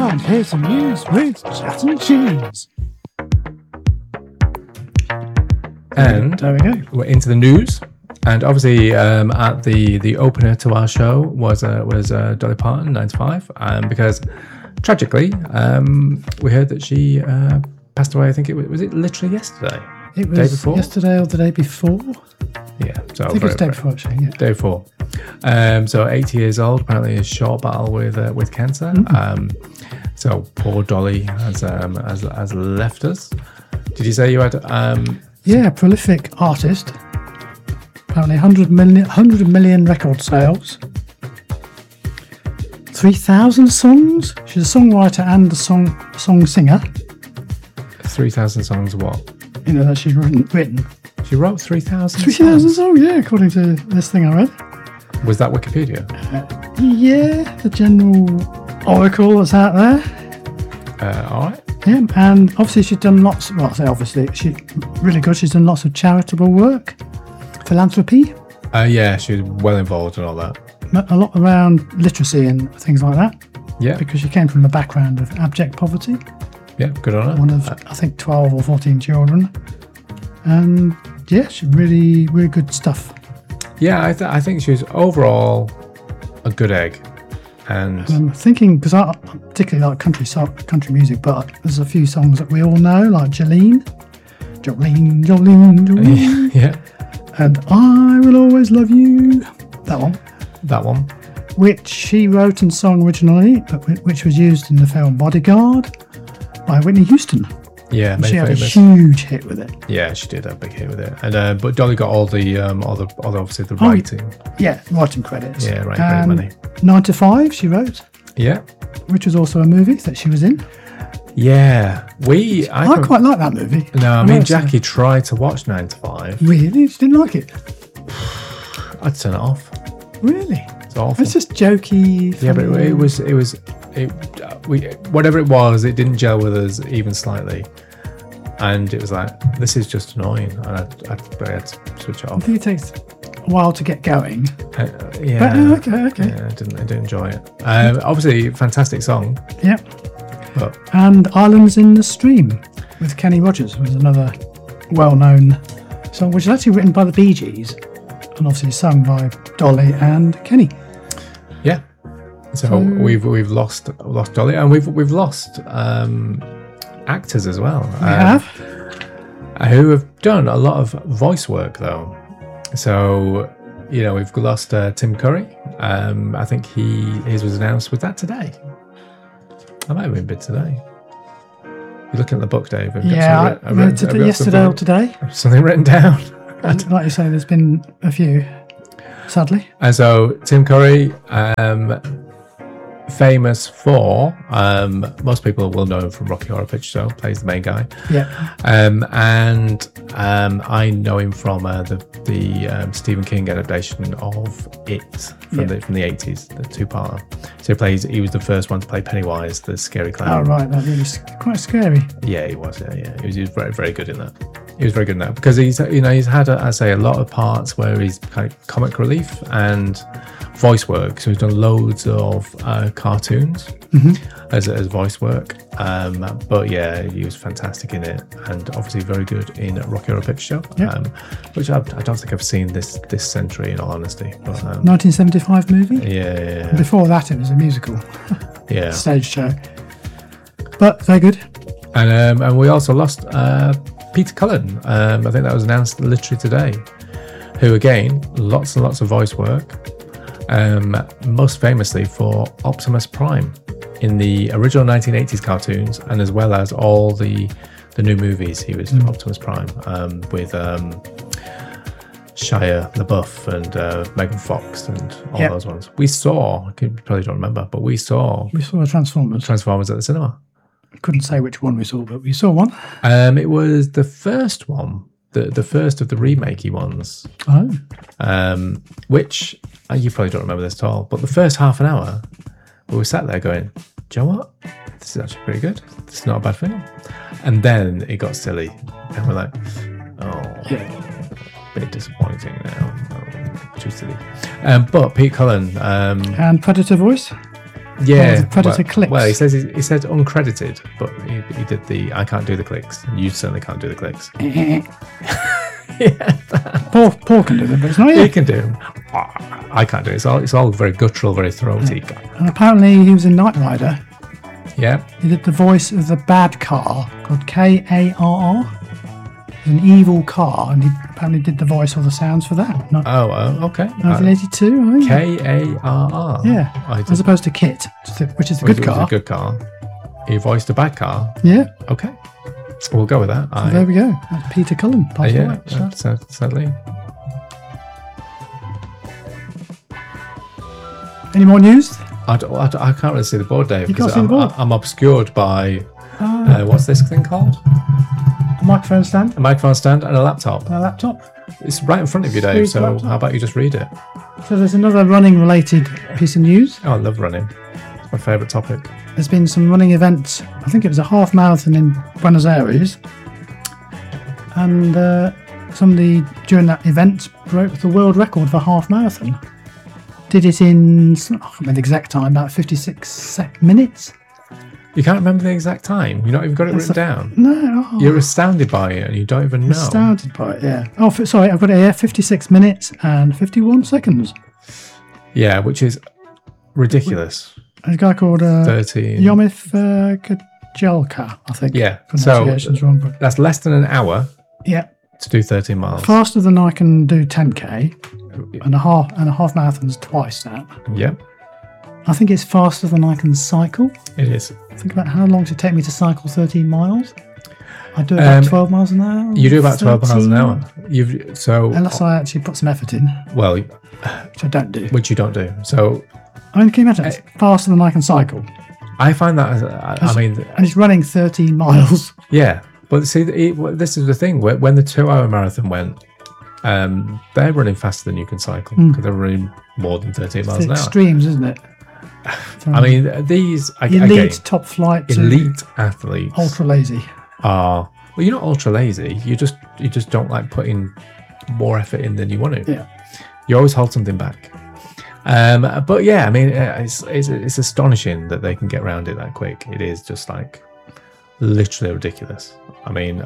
And here's some news with Chat and Cheese. And there we go. We're into the news. And obviously, at the opener to our show was Dolly Parton, 9 to 5, because tragically, we heard that she passed away. I think was it literally yesterday? It was day before? Yesterday or the day before. Yeah, so I think it was the day before, actually. Yeah. Day before. So 80 years old. Apparently, a short battle with cancer. So poor Dolly has left us. Did you say you had? Yeah, prolific artist. Apparently 100 million record sales. 3,000 songs. She's a songwriter and a song singer. 3,000 songs. What? You know that she's written. She wrote 3,000 3,000 songs, yeah, according to this thing I read. Was that Wikipedia? Yeah, the general oracle that's out there. All right. Yeah, and obviously she's done lots. Well, I say obviously, she's really good. She's done lots of charitable work, philanthropy. Yeah, she was well involved in all that. A lot around literacy and things like that. Yeah. Because she came from a background of abject poverty. Yeah, good on her. One of, I think, 12 or 14 children. And yeah, she's really, really good stuff. Yeah, I think she was overall a good egg. And I'm thinking, because I particularly like country music, but there's a few songs that we all know, like Jolene. Yeah. And I Will Always Love You. That one. Which she wrote and sung originally, but which was used in the film Bodyguard by Whitney Houston. Yeah, she had famous. A huge hit with it. Yeah, she did have a big hit with it. And but Dolly got all the obviously the writing. Yeah, writing credits. Yeah, right, great money. 9 to 5 she wrote. Yeah. Which was also a movie that she was in. Yeah. I quite like that movie. No, I mean Jackie tried to watch 9 to 5. Really? She didn't like it? I'd turn it off. Really? It's awful. It's just jokey. Yeah, but whatever it was, it didn't gel with us even slightly. And it was like, this is just annoying. And I had to switch it off. I think it takes a while to get going. Yeah. But, okay. Yeah, I didn't enjoy it. Obviously, fantastic song. Yeah. But. And Islands in the Stream with Kenny Rogers was another well-known song, which is actually written by the Bee Gees and obviously sung by Dolly and Kenny. Yeah. So we've lost Dolly, and we've lost actors as well. We have. Who have done a lot of voice work though. So we've lost Tim Curry. I think his was announced. Was that today? I might have been a bit today. You're looking at the book, Dave. Yeah, I read yesterday or today. Something written down. Like you say, there's been a few, sadly. And so Tim Curry, famous for, most people will know him from Rocky Horror Picture Show, plays the main guy. Yeah. And I know him from the Stephen King adaptation of It from the 80s, the two-parter. So he was the first one to play Pennywise, the scary clown. Oh right, that really quite scary. Yeah, he was. Yeah. He was very, very good in that. He was very good in that because he's had a lot of parts where he's kind of comic relief and voice work. So he's done loads of cartoons as voice work. But yeah, he was fantastic in it, and obviously very good in Rocky Horror Picture Show. Yeah. Which I don't think I've seen this century, in all honesty. But, 1975 movie. Yeah. Before that, it was a musical. Yeah. Stage show. But very good. And we also lost Peter Cullen. I think that was announced literally today. Who again, lots and lots of voice work. Most famously for Optimus Prime in the original 1980s cartoons, and as well as all the new movies. He was Optimus Prime with Shia LaBeouf and Megan Fox and all those ones. We saw, you probably don't remember, but we saw Transformers at the cinema. I couldn't say which one we saw, but we saw one. It was the first one, the first of the remakey ones. Oh. Which you probably don't remember this at all, but the first half an hour, we were sat there going, do you know what? This is actually pretty good. This is not a bad film. And then it got silly, and we're like, a bit disappointing now. Too silly. But Pete Cullen. And Predator voice? Yeah, the Predator clicks. Well, he says uncredited, but he did the I can't do the clicks. You certainly can't do the clicks. Yeah, Paul can do them, but it's not he you. can do them. I can't do it. It's all very guttural, very throaty. And apparently he was in Knight Rider. Yeah. He did the voice of the bad car called Karr. It's an evil car, and he apparently did the voice or the sounds for that. Not Okay. 1982, I think. Karr. Yeah, as opposed to Kit, which is the good car. A good car. He voiced a bad car. Yeah, Okay. We'll go with that. so there we go. That's Peter Cullen. Passed Yeah, away, so. sadly. Any more news? I can't really see the board, Dave, You can't because see the board? I'm obscured by what's this thing called? A microphone stand A microphone stand and a laptop. and a laptop. It's right in front of you, Dave. Squeeze So laptop. how about you just read it? So there's another running related piece of news. Oh, I love running. It's my favourite topic. There's been some running events. I think it was a half marathon in Buenos Aires. And somebody during that event broke the world record for half marathon. Did it in, I can't remember the exact time, about 56 minutes. You can't remember the exact time. You've not even got it written down. No. You're astounded by it and you don't even know. Astounded by it, yeah. Oh, sorry, I've got it here. 56 minutes and 51 seconds. Yeah, which is ridiculous. There's a guy called 13. Yomif Kajelka, I think. Yeah, so Pronunciation's wrong, but that's less than an hour yeah. to do 13 miles. Faster than I can do 10k, and a half marathon's twice that. Yeah, I think it's faster than I can cycle. it is. Think about how long does it take me to cycle 13 miles. I do about 12 miles an hour. You do about 12 miles an 13, hour. Unless I actually put some effort in, Well, which I don't do. which you don't do. So I mean, can you imagine? It's faster than I can cycle. I find that, I mean, And it's running 13 miles. yeah. But see, this is the thing. When the 2-hour marathon went, they're running faster than you can cycle because they're running more than 13 miles It's an hour. extremes, isn't it? I mean, these Elite, again, top flight, to elite athletes ultra lazy. are, well, you're not ultra lazy. You just don't like putting more effort in than you want to. Yeah. You always hold something back. But yeah, I mean, it's astonishing that they can get around it that quick. It is just like literally ridiculous. I mean,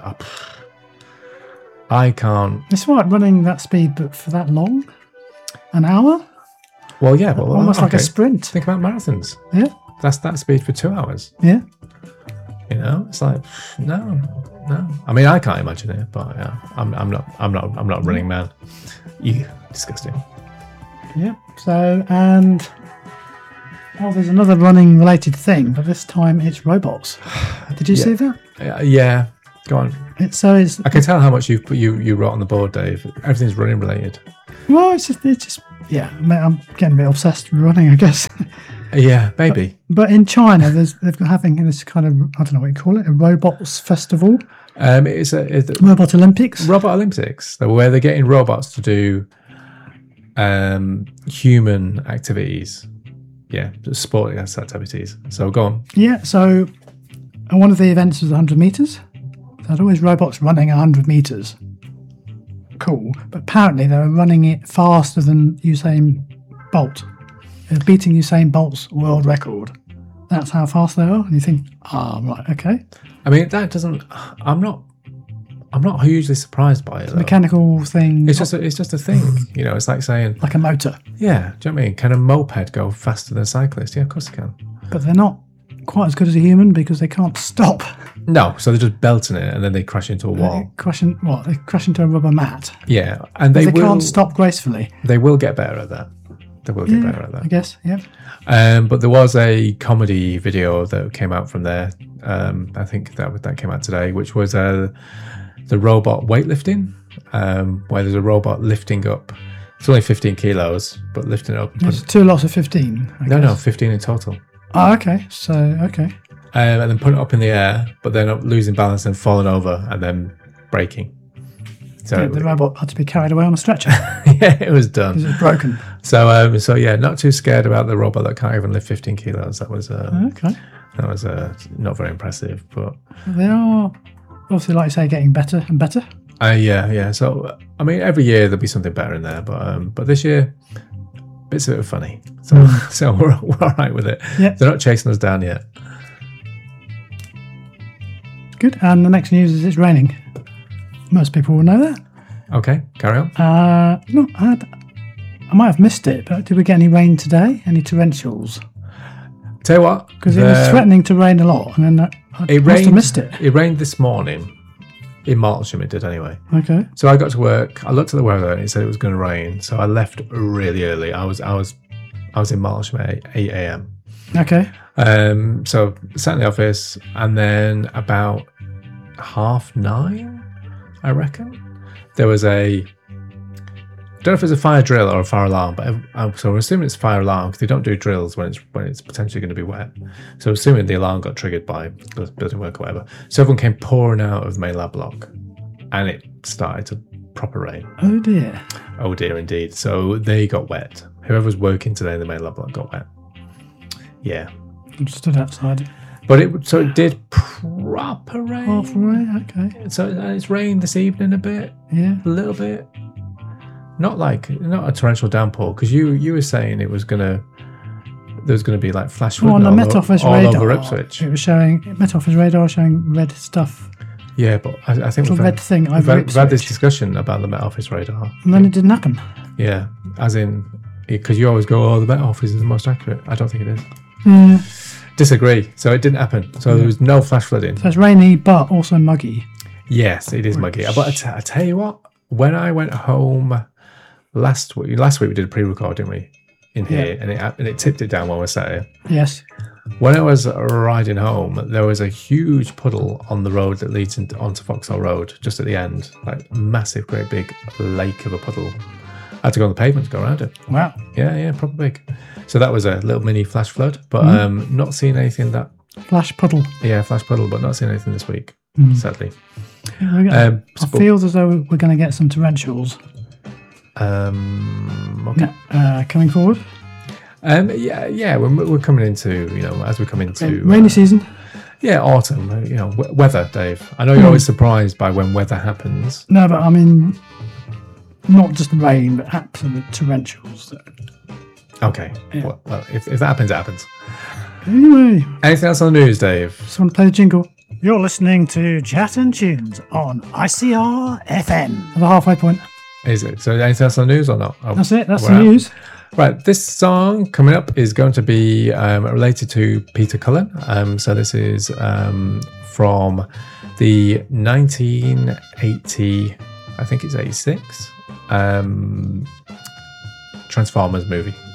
I can't. It's right running that speed, but for that long? An hour? Well, yeah, but Almost like a okay. sprint. Think about marathons. Yeah. That's that speed for 2 hours. Yeah. You know, it's like no. I mean, I can't imagine it, but yeah, I'm not a running man. Disgusting. Yeah. So, and there's another running related thing, but this time it's robots. Did you see that? Yeah. Go on. It's I can tell how much you wrote on the board, Dave. Everything's running related. well, it's just yeah. I'm getting a bit obsessed with running, I guess. Yeah, maybe. But in China, they're having this kind of, I don't know what you call it, a robots festival, It's robot Olympics. Robot Olympics, where they're getting robots to do human activities. Yeah, sporting activities. So go on. Yeah. So, and one of the events was 100 meters. So there's always robots running 100 meters. Cool. But apparently they were running it faster than Usain Bolt. They're beating Usain Bolt's world record. That's how fast they are. And you think, right, okay. I mean, that doesn't. I'm not hugely surprised by it. Though. Mechanical thing. It's just a thing. You know, it's like saying, like a motor. yeah. Do you know what I mean? Can a moped go faster than a cyclist? Yeah, of course it can. But they're not quite as good as a human because they can't stop. No, so they're just belting it and then they crash into a wall. They crash into a rubber mat. Yeah, and they can't stop gracefully. They will get better at that. They will get better at that. I guess, yeah. But there was a comedy video that came out from there. I think that came out today, which was the robot weightlifting, where there's a robot lifting up. It's only 15 kilos, but lifting it up. There's 2 lots of 15. I No, guess. 15 in total. Oh, okay. So, okay. And then putting it up in the air, but then up losing balance and falling over and then breaking. So The robot had to be carried away on a stretcher yeah, it was done. because it was broken. So yeah, not too scared about the robot that can't even lift 15 kilos. That was Okay. not very impressive, but They are obviously, like you say, getting better and better. yeah. So I mean, every year there'll be something better in there, but this year bits of it are funny. So we're all right with it. Yeah. They're not chasing us down yet. Good. And the next news is it's raining. Most people will know that. Okay, carry on. No, I might have missed it, but did we get any rain today? Any torrentials? Tell you what, Because it was threatening to rain a lot, and then I must have missed it. It rained this morning. In Martlesham, it did anyway. Okay. So I got to work. I looked at the weather, and it said it was going to rain. So I left really early. I was in Martlesham at 8 a.m. Okay. So sat in the office, and then about 9:30, I reckon, there was I don't know if it's a fire drill or a fire alarm, but so I'm assuming it's fire alarm because they don't do drills when it's potentially going to be wet. So assuming the alarm got triggered by building work or whatever. So everyone came pouring out of the main lab block, and it started to proper rain. Oh dear. Oh dear, indeed. So they got wet. Whoever was working today in the main lab block got wet. Yeah. I just stood outside. But it did proper rain. Half rain. Okay. So it's rained this evening a bit, Yeah. a little bit. Not a torrential downpour, because you were saying there was gonna be like flash flood On the Met Office all radar, over Ipswich. it was showing Met Office radar showing red stuff. Yeah, but I think It's a red thing over we've had this Ipswich. discussion about the Met Office radar. And then it didn't happen. Yeah, as in because you always go, oh, the Met Office is the most accurate. I don't think it is. Yeah. Disagree. So it didn't happen. So there was no flash flooding. So it's rainy, but also muggy. Yes, it is muggy. But I tell you what, when I went home last week we did a pre-record, didn't we? In here, and it tipped it down while we sat here. Yes. When I was riding home, there was a huge puddle on the road that leads onto Vauxhall Road, just at the end, like massive, great big lake of a puddle. I had to go on the pavement to go around it. Wow. Yeah, proper big. So that was a little mini flash flood, but not seeing anything that. Flash puddle. Yeah, flash puddle, but not seeing anything this week, sadly. I feel as though we're going to get some torrentials. Okay. Coming forward. Yeah. We're coming into, as we come into Rainy season. Yeah, autumn. Weather, Dave. I know you're always surprised by when weather happens. No, but I mean, not just rain, but absolute torrentials. Okay. Yeah. Well, if that happens, it happens. Anyway. Anything else on the news, Dave? Just want to play the jingle. You're listening to Chat and Tunes on ICR FM. The halfway point. Is it? So anything else on the news or not? Oh, That's it. That's we're the out. news. Right. This song coming up is going to be related to Peter Cullen. So this is from the 1980, I think it's 86, Transformers movie.